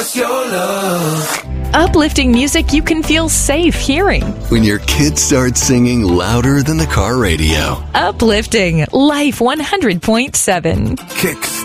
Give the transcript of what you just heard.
us your love. Uplifting music you can feel safe hearing. When your kids start singing louder than the car radio. Uplifting Life 100.7. Kicks.